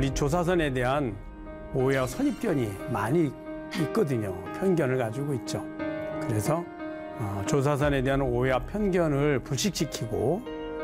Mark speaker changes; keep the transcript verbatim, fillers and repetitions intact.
Speaker 1: 우리 조사선에 대한 오해와 선입견이 많이 있거든요. 편견을 가지고 있죠. 그래서 어, 조사선에 대한 오해와 편견을 불식시키고